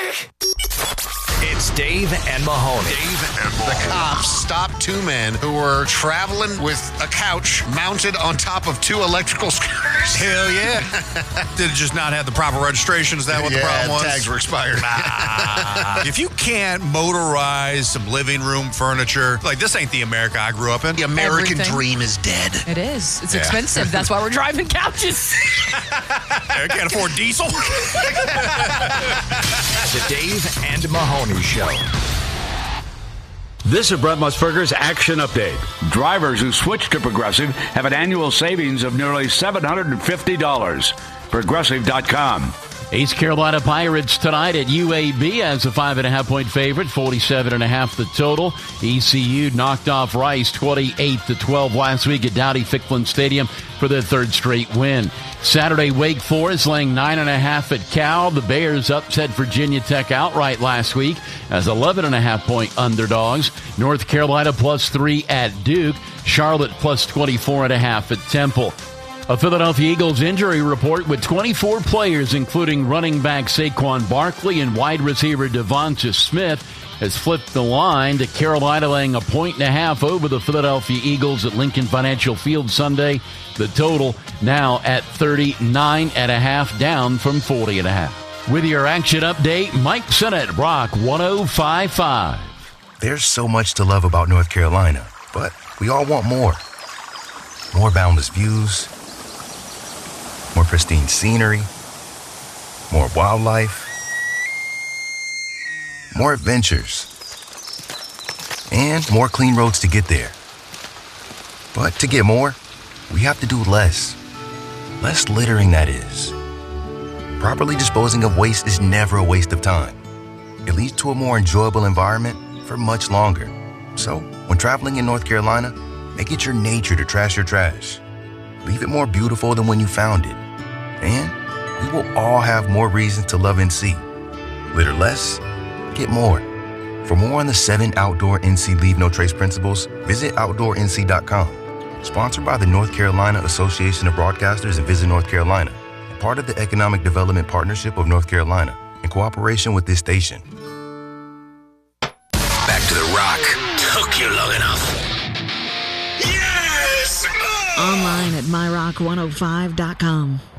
It's Dave and Mahoney. The cops stopped two men who were traveling with a couch mounted on top of two electrical scooters. Hell yeah. Did it just not have the proper registration? Is that what the problem was? Tags were expired. If you can't motorize some living room furniture, like this ain't the America I grew up in. The American Everything. dream is dead. It is. It's expensive. That's why we're driving couches. I can't afford diesel. The Dave and Mahoney Show. This is Brett Musburger's Action Update. Drivers who switch to Progressive have an annual savings of nearly $750. Progressive.com. East Carolina Pirates tonight at UAB as a 5.5-point favorite, 47.5 the total. ECU knocked off Rice 28-12 last week at Dowdy-Ficklen Stadium for their third straight win. Saturday, Wake Forest laying 9.5 at Cal. The Bears upset Virginia Tech outright last week as 11.5-point underdogs. North Carolina +3 at Duke. Charlotte +24.5 at Temple. A Philadelphia Eagles injury report with 24 players, including running back Saquon Barkley and wide receiver Devonta Smith, has flipped the line to Carolina laying 1.5 over the Philadelphia Eagles at Lincoln Financial Field Sunday. The total now at 39.5, down from 40.5. With your action update, Mike Sennett, Rock 105.5. There's so much to love about North Carolina, but we all want more. More boundless views, more pristine scenery, more wildlife, more adventures, and more clean roads to get there. But to get more, we have to do less. Less littering, that is. Properly disposing of waste is never a waste of time. It leads to a more enjoyable environment for much longer. So, when traveling in North Carolina, make it your nature to trash your trash. Leave it more beautiful than when you found it. And we will all have more reasons to love NC. Litter less, get more. For more on the 7 outdoor NC Leave No Trace principles, visit OutdoorNC.com. Sponsored by the North Carolina Association of Broadcasters and Visit North Carolina. Part of the Economic Development Partnership of North Carolina, in cooperation with this station. Back to the Rock. Took you long enough. Yes! Online at MyRock105.com.